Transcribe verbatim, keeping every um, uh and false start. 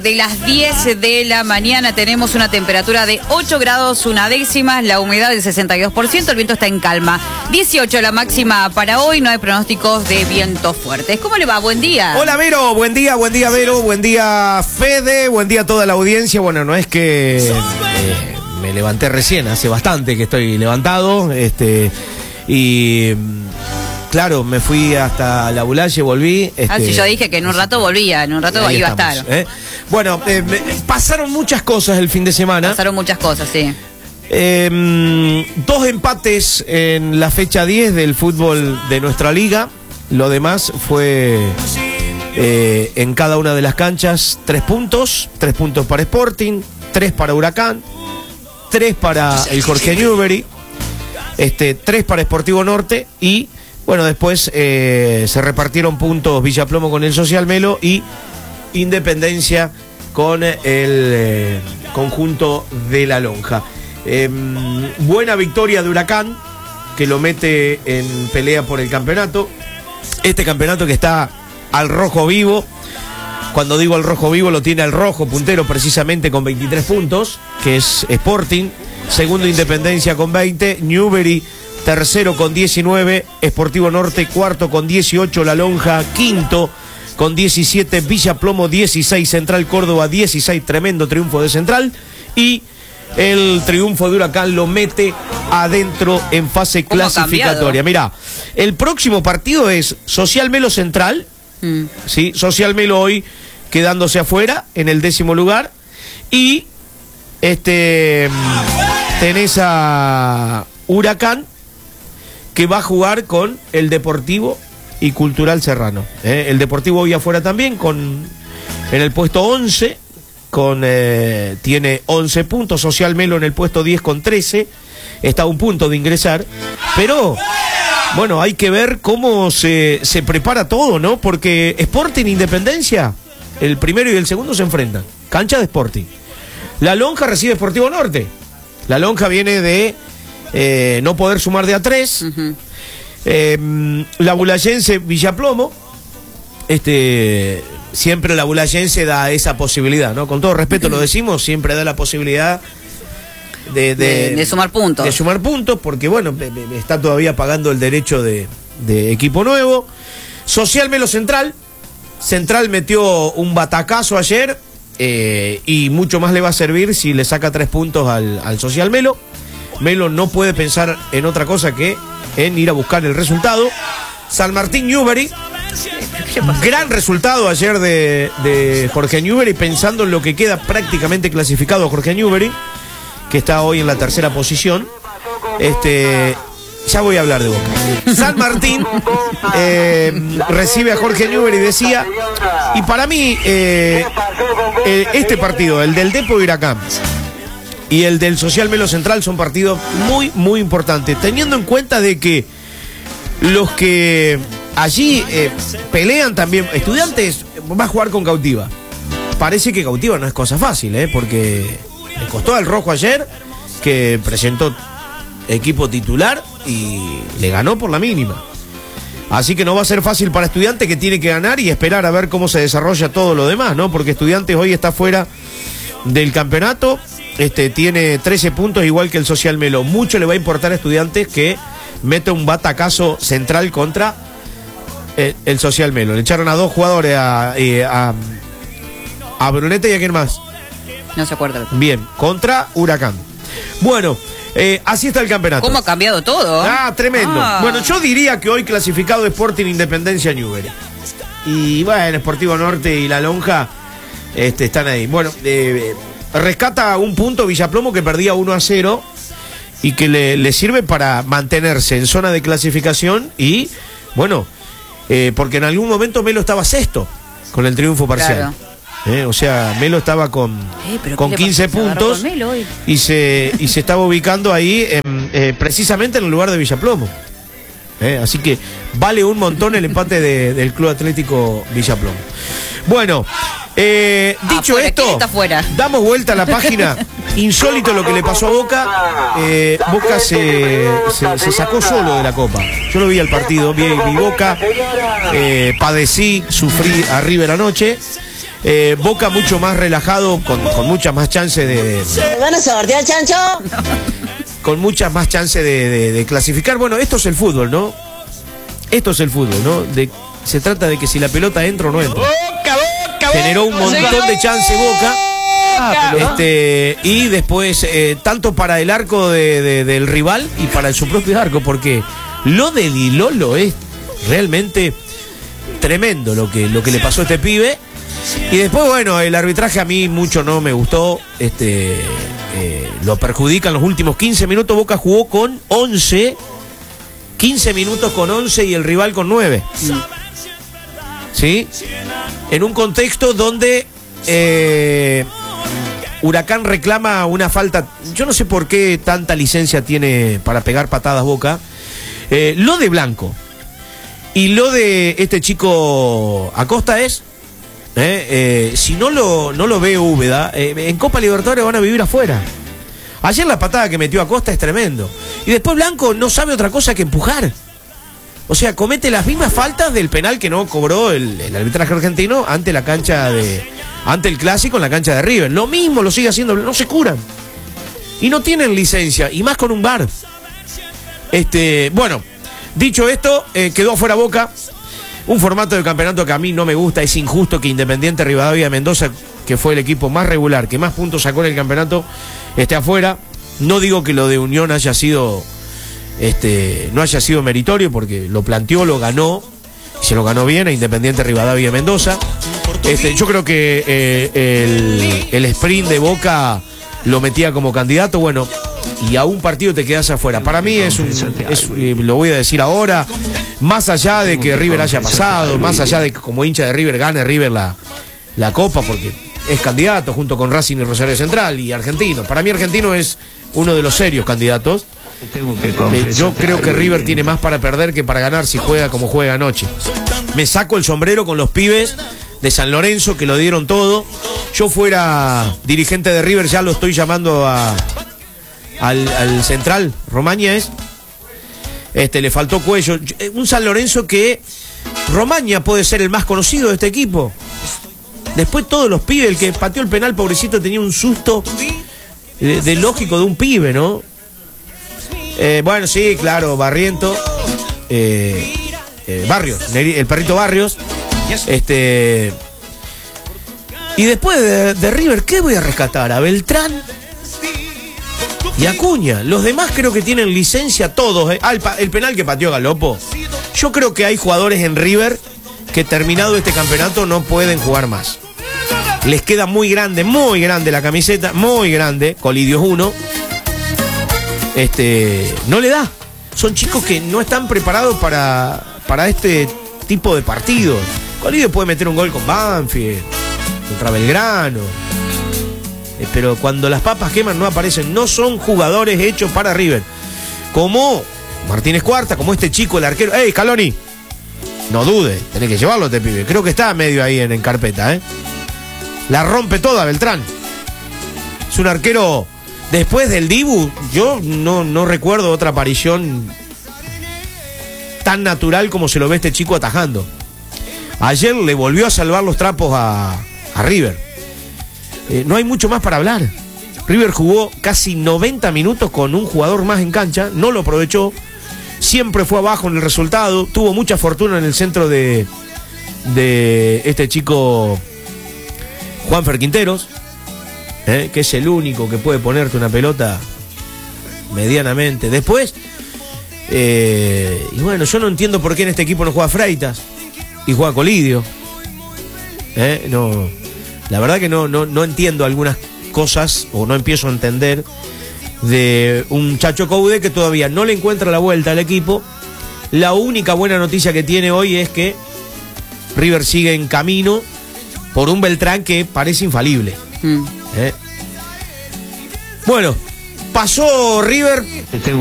De las diez de la mañana tenemos una temperatura de ocho grados una décima, la humedad del sesenta y dos por ciento, el viento está en calma. dieciocho la máxima para hoy, no hay pronósticos de vientos fuertes. ¿Cómo le va? Buen día. Hola Vero, buen día, buen día Vero, buen día Fede, buen día a toda la audiencia. Bueno, no es que eh, me levanté recién, hace bastante que estoy levantado, este y... Claro, me fui hasta la Bulaye, volví. Este, ah, sí, yo dije que en un rato volvía, en un rato iba estamos, a estar. ¿eh? Bueno, eh, me, pasaron muchas cosas el fin de semana. Pasaron muchas cosas, sí. Eh, dos empates en la fecha diez del fútbol de nuestra liga. Lo demás fue eh, en cada una de las canchas tres puntos. Tres puntos para Sporting, tres para Huracán, tres para el Jorge Newbery, este, tres para Sportivo Norte y... Bueno, después eh, se repartieron puntos Villa Plomo con el Social Melo y Independencia con el eh, conjunto de La Lonja. Eh, buena victoria de Huracán, que lo mete en pelea por el campeonato. Este campeonato que está al rojo vivo. Cuando digo al rojo vivo, lo tiene al rojo puntero precisamente con veintitrés puntos, que es Sporting. Segundo Independencia con veinte, Newbery tercero con diecinueve, Sportivo Norte cuarto con dieciocho, La Lonja quinto con diecisiete, Villa Plomo dieciséis, Central Córdoba dieciséis, tremendo triunfo de Central, y el triunfo de Huracán lo mete adentro en fase clasificatoria. Mirá, el próximo partido es Social Melo Central, mm. ¿sí? Social Melo hoy quedándose afuera en el décimo lugar, y este tenés a Huracán, que va a jugar con el Deportivo y Cultural Serrano. ¿eh? El Deportivo hoy afuera también, con en el puesto once, con eh, tiene once puntos, Social Melo en el puesto diez con trece, está a un punto de ingresar, pero bueno, hay que ver cómo se, se prepara todo, ¿no? Porque Sporting Independencia, el primero y el segundo se enfrentan, cancha de Sporting. La Lonja recibe Sportivo Norte, La Lonja viene de... Eh, no poder sumar de a tres. Uh-huh. eh, la Bulayense Villa Plomo, este, siempre la Bulayense da esa posibilidad, ¿no? Con todo respeto lo decimos, siempre da la posibilidad de, de, de, de sumar puntos. De sumar puntos, porque bueno, está todavía pagando el derecho de, de equipo nuevo. Social Melo Central, Central metió un batacazo ayer, eh, y mucho más le va a servir si le saca tres puntos al, al Social Melo. Melo no puede pensar en otra cosa que en ir a buscar el resultado. San Martín Newbery, gran resultado ayer de, de Jorge Newbery, pensando en lo que queda prácticamente clasificado a Jorge Newbery, que está hoy en la tercera posición. Este, ya voy a hablar de Boca. San Martín eh, recibe a Jorge Newbery, decía, y para mí eh, eh, este partido, el del Depo Huracán y el del Social Melo Central, son partidos muy, muy importantes, teniendo en cuenta de que los que allí eh, pelean también, Estudiantes va a jugar con Cautiva. Parece que Cautiva no es cosa fácil, ¿eh? Porque le costó al rojo ayer, que presentó equipo titular y le ganó por la mínima. Así que no va a ser fácil para Estudiantes, que tiene que ganar y esperar a ver cómo se desarrolla todo lo demás, ¿no? Porque Estudiantes hoy está fuera del campeonato. Este, tiene trece puntos, igual que el Social Melo. Mucho le va a importar a Estudiantes que mete un batacazo Central contra el, el Social Melo. Le echaron a dos jugadores, a, a, a Brunete y a quién más. No se acuerda. Bien, contra Huracán. Bueno, eh, así está el campeonato. ¿Cómo ha cambiado todo? Ah, tremendo. Ah. Bueno, yo diría que hoy clasificado Sporting Independencia Newbery. Y bueno, Sportivo Norte y La Lonja este, están ahí. Bueno, eh, rescata un punto Villa Plomo, que perdía uno a cero y que le, le sirve para mantenerse en zona de clasificación y, bueno, eh, porque en algún momento Melo estaba sexto con el triunfo parcial. Claro. Eh, o sea, Melo estaba con, eh, con quince puntos y se, y se estaba ubicando ahí en, eh, precisamente en el lugar de Villa Plomo. Eh, así que vale un montón el empate de, del Club Atlético Villa Plomo. Bueno, eh, dicho afuera, esto, está fuera? Damos vuelta a la página. Insólito lo que le pasó a Boca. eh, Boca se, se, se sacó solo de la Copa. Yo lo vi al partido, vi mi Boca, eh, padecí, sufrí arriba la noche. Eh, Boca mucho más relajado, con, con muchas más chances de... ¿Me van a sortear, chancho? Con muchas más chances de, de, de clasificar. Bueno, esto es el fútbol, ¿no? Esto es el fútbol, ¿no? De, se trata de que si la pelota entra o no entra. Boca, Boca, Generó un montón de chances Boca. Ah, Este, y después, eh, tanto para el arco de, de, del rival y para su propio arco, porque lo de Di Lolo es realmente tremendo lo que, lo que le pasó a este pibe. Y después, bueno, el arbitraje a mí mucho no me gustó. Este, eh, lo perjudica en los últimos quince minutos. Boca jugó con once, quince minutos con once y el rival con nueve. ¿Sí? En un contexto donde eh, Huracán reclama una falta. Yo no sé por qué tanta licencia tiene para pegar patadas Boca. Eh, lo de Blanco y lo de este chico Acosta es, eh, eh, si no lo, no lo ve Úbeda, eh, en Copa Libertadores van a vivir afuera. Ayer la patada que metió Acosta es tremendo. Y después Blanco no sabe otra cosa que empujar. O sea, comete las mismas faltas del penal que no cobró el, el arbitraje argentino ante la cancha de... ante el clásico en la cancha de River. Lo mismo lo sigue haciendo, no se curan. Y no tienen licencia, y más con un V A R. Este, bueno, dicho esto, eh, quedó afuera Boca. Un formato de campeonato que a mí no me gusta. Es injusto que Independiente Rivadavia de Mendoza, que fue el equipo más regular, que más puntos sacó en el campeonato, esté afuera. No digo que lo de Unión haya sido, este, no haya sido meritorio, porque lo planteó, lo ganó, y se lo ganó bien a Independiente Rivadavia de Mendoza. Este, yo creo que eh, el, el sprint de Boca lo metía como candidato, bueno, y a un partido te quedas afuera. Para mí es un, es, eh, lo voy a decir ahora, más allá de que River haya pasado, más allá de que como hincha de River gane River la, la Copa, porque es candidato junto con Racing y Rosario Central y Argentino. Para mí Argentino es uno de los serios candidatos. Eh, yo creo que River tiene más para perder que para ganar si juega como juega anoche. Me saco el sombrero con los pibes de San Lorenzo que lo dieron todo. Yo fuera dirigente de River, ya lo estoy llamando a, al, al central, Romaña es. Este, le faltó cuello. Un San Lorenzo que Romaña puede ser el más conocido de este equipo. Después todos los pibes, el que pateó el penal, pobrecito, tenía un susto de, de lógico de un pibe, ¿no? Eh, bueno, sí, claro, Barriento, eh, eh, Barrios, el perrito Barrios. Este, y después de, de River, ¿qué voy a rescatar? A Beltrán y Acuña. Los demás creo que tienen licencia todos. ¿eh? Ah, el, el penal que pateó Galopo. Yo creo que hay jugadores en River que terminado este campeonato no pueden jugar más. Les queda muy grande, muy grande la camiseta, muy grande. Colidio es uno. Este, no le da. Son chicos que no están preparados para, para este tipo de partidos. Colidio puede meter un gol con Banfield, contra Belgrano. Eh, pero cuando las papas queman no aparecen. No son jugadores hechos para River. Como Martínez Cuarta, como este chico, el arquero. ¡Ey, Scaloni! No dude, tenés que llevarlo a este pibe. Creo que está medio ahí en, en carpeta, ¿eh? La rompe toda Beltrán. Es un arquero. Después del Dibu, yo no, no recuerdo otra aparición tan natural como se lo ve este chico atajando. Ayer le volvió a salvar los trapos a, a River. Eh, no hay mucho más para hablar. River jugó casi noventa minutos con un jugador más en cancha, no lo aprovechó. Siempre fue abajo en el resultado. Tuvo mucha fortuna en el centro de, de este chico Juanfer Quinteros, eh, que es el único que puede ponerte una pelota medianamente. Después, eh, y bueno, yo no entiendo por qué en este equipo no juega Freitas y juega Colidio. Eh, no, la verdad que no, no, no entiendo algunas cosas, o no empiezo a entender, de un Chacho Coude que todavía no le encuentra la vuelta al equipo. La única buena noticia que tiene hoy es que River sigue en camino por un Beltrán que parece infalible. Mm. ¿Eh? Bueno, pasó River.